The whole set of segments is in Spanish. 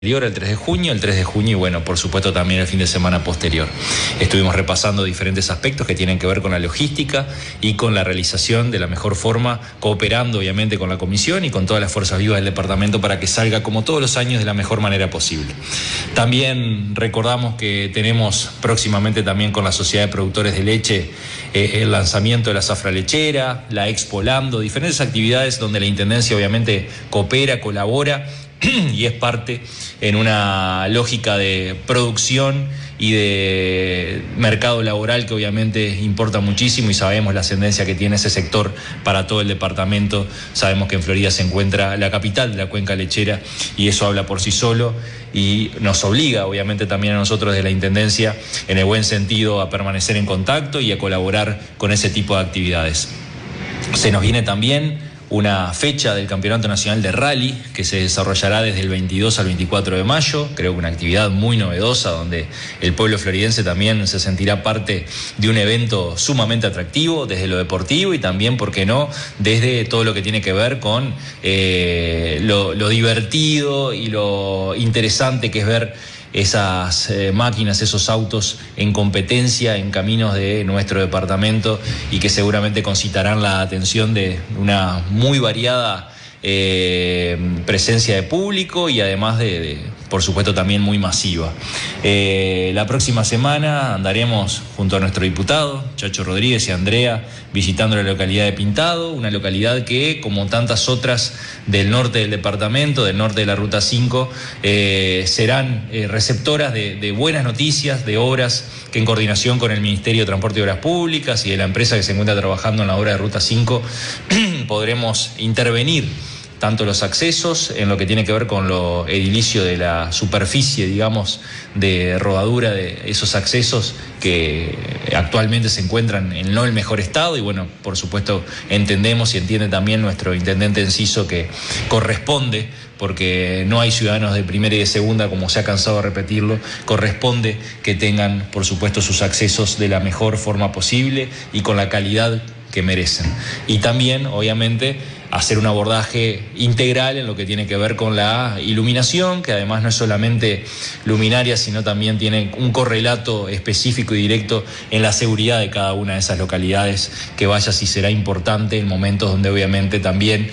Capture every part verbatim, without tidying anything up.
el tres de junio, el tres de junio y bueno, por supuesto también el fin de semana posterior. Estuvimos repasando diferentes aspectos que tienen que ver con la logística y con la realización de la mejor forma, cooperando obviamente con la comisión y con todas las fuerzas vivas del departamento para que salga como todos los años de la mejor manera posible. También recordamos que tenemos próximamente también con la Sociedad de Productores de Leche eh, el lanzamiento de la zafra lechera, la Expo Lando, diferentes actividades donde la Intendencia obviamente coopera, colabora y es parte en una lógica de producción y de mercado laboral que obviamente importa muchísimo y sabemos la ascendencia que tiene ese sector para todo el departamento. Sabemos que en Florida se encuentra la capital de la cuenca lechera y eso habla por sí solo y nos obliga obviamente también a nosotros de la Intendencia en el buen sentido a permanecer en contacto y a colaborar con ese tipo de actividades. Se nos viene también una fecha del Campeonato Nacional de Rally que se desarrollará desde el veintidós al veinticuatro de mayo, creo que una actividad muy novedosa donde el pueblo floridense también se sentirá parte de un evento sumamente atractivo desde lo deportivo y también, ¿por qué no?, desde todo lo que tiene que ver con eh, lo, lo divertido y lo interesante que es ver esas eh, máquinas, esos autos en competencia en caminos de nuestro departamento y que seguramente concitarán la atención de una muy variada eh, presencia de público y además de, de, por supuesto, también muy masiva. Eh, la próxima semana andaremos junto a nuestro diputado, Chacho Rodríguez y Andrea, visitando la localidad de Pintado, una localidad que, como tantas otras del norte del departamento, del norte de la Ruta cinco, eh, serán eh, receptoras de, de buenas noticias, de obras que en coordinación con el Ministerio de Transporte y Obras Públicas y de la empresa que se encuentra trabajando en la obra de Ruta cinco, podremos intervenir tanto los accesos en lo que tiene que ver con lo edilicio de la superficie, digamos, de rodadura de esos accesos que actualmente se encuentran en no el mejor estado y bueno, por supuesto entendemos y entiende también nuestro intendente Enciso que corresponde, porque no hay ciudadanos de primera y de segunda, como se ha cansado de repetirlo, corresponde que tengan, por supuesto, sus accesos de la mejor forma posible y con la calidad que merecen. Y también, obviamente, hacer un abordaje integral en lo que tiene que ver con la iluminación, que además no es solamente luminaria, sino también tiene un correlato específico y directo en la seguridad de cada una de esas localidades, que vaya si será importante en momentos donde obviamente también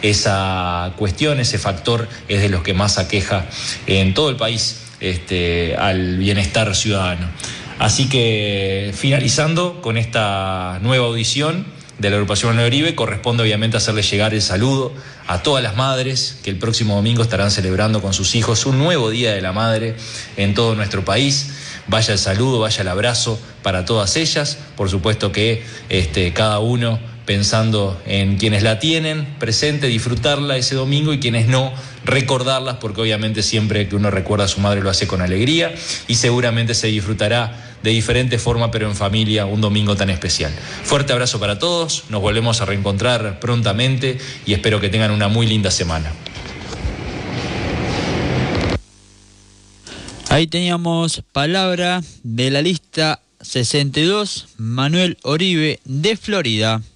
esa cuestión, ese factor es de los que más aqueja en todo el país este, al bienestar ciudadano. Así que finalizando con esta nueva audición de la agrupación Manuel Oribe, corresponde obviamente hacerle llegar el saludo a todas las madres que el próximo domingo estarán celebrando con sus hijos un nuevo Día de la Madre en todo nuestro país. Vaya el saludo, vaya el abrazo para todas ellas, por supuesto que este, cada uno pensando en quienes la tienen presente, disfrutarla ese domingo y quienes no, recordarlas, porque obviamente siempre que uno recuerda a su madre lo hace con alegría y seguramente se disfrutará de diferente forma, pero en familia, un domingo tan especial. Fuerte abrazo para todos, nos volvemos a reencontrar prontamente y espero que tengan una muy linda semana. Ahí teníamos palabra de la lista sesenta y dos, Manuel Oribe de Florida.